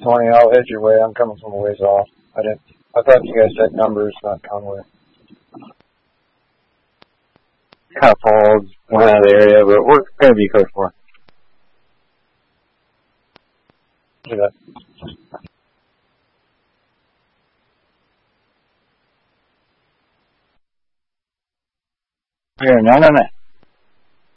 20. I'll head your way. I'm coming from a ways off. I thought you guys said numbers, not Conway. Kind of falls one out of the area, but we're going to be code 4. Look at that. Here, no.